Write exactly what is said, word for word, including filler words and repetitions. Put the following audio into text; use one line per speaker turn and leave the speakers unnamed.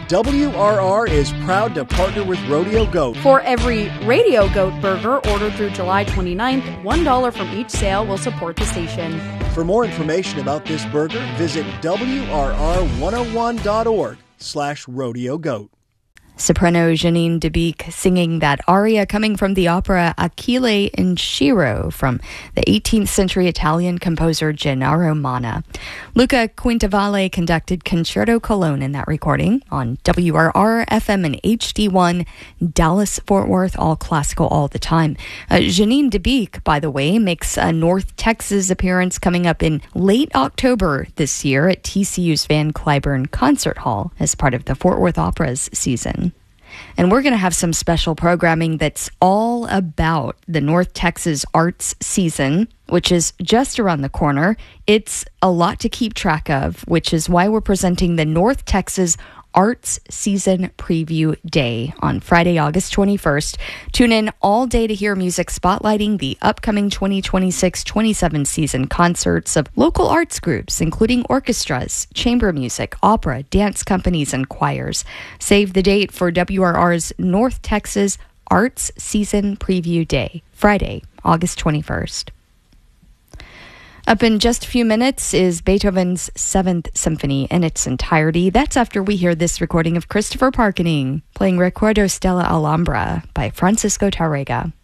W R R is proud to partner with Rodeo Goat.
For every Radio Goat burger ordered through July twenty-ninth, one dollar from each sale will support the station.
For more information about this burger, visit W R R one oh one dot org slash rodeo goat.
Soprano Janine Debique singing that aria coming from the opera Achille and Shiro from the eighteenth century Italian composer Gennaro Manna. Luca Quintavalle conducted Concerto Cologne in that recording on W R R F M and H D one, Dallas Fort Worth, all classical all the time. Uh, Janine Debique, by the way, makes a North Texas appearance coming up in late October this year at T C U's Van Cliburn Concert Hall as part of the Fort Worth Opera's season. And we're going to have some special programming that's all about the North Texas arts season, which is just around the corner. It's a lot to keep track of, which is why we're presenting the North Texas Arts Season Preview Day on Friday, August twenty-first. Tune in all day to hear music spotlighting the upcoming twenty twenty-six twenty-seven season concerts of local arts groups, including orchestras, chamber music, opera, dance companies, and choirs. Save the date for W R R's North Texas Arts Season Preview Day, Friday, August twenty-first. Up in just a few minutes is Beethoven's Seventh Symphony in its entirety. That's after we hear this recording of Christopher Parkening playing Recuerdos de la Alhambra by Francisco Tárrega.